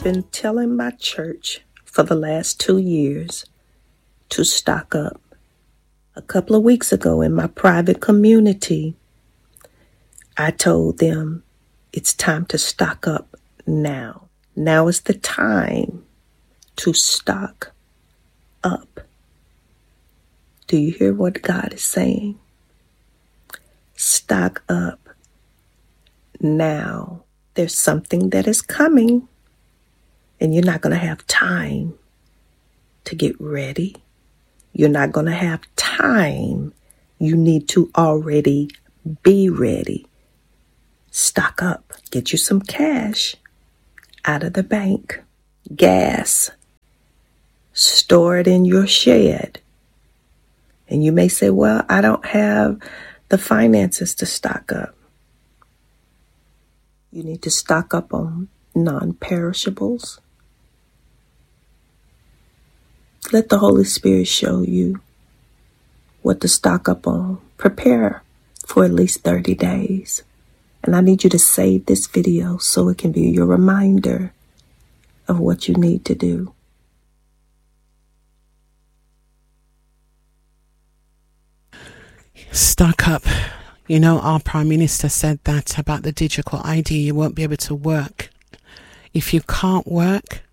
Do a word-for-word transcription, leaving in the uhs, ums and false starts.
been telling my church for the last two years to stock up. A couple of weeks ago in my private community, I told them it's time to stock up now. Now is the time to stock up. Do you hear what God is saying? Stock up now. There's something that is coming, and you're not going to have time to get ready. You're not going to have time. You need to already be ready. Stock up. Get you some cash out of the bank. Gas. Store it in your shed. And you may say, well, I don't have the finances to stock up. You need to stock up on non-perishables. Let the Holy Spirit show you what to stock up on. Prepare for at least thirty days. And I need you to save this video so it can be your reminder of what you need to do. Stock up. You know, our Prime Minister said that about the digital I D, you won't be able to work. If you can't work,